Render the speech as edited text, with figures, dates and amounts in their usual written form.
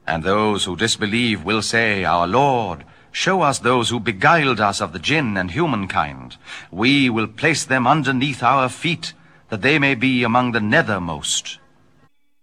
And those who disbelieve will say, Our Lord, show us those who beguiled us of the jinn and humankind. We will place them underneath our feet, that they may be among the nethermost.